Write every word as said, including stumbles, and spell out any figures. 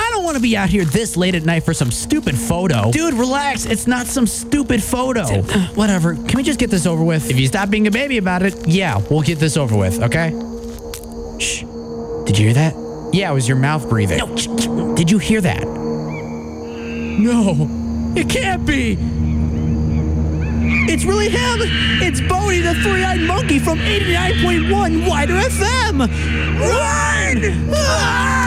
I don't want to be out here this late at night for some stupid photo. Dude, relax. It's not some stupid photo. Whatever. Can we just get this over with? If you stop being a baby about it, yeah, we'll get this over with, okay? Shh. Did you hear that? Yeah, it was your mouth breathing. No. Did you hear that? No. It can't be. It's really him. It's Bodie, the three-eyed monkey from eighty-nine point one Wider F M. Run! Ah!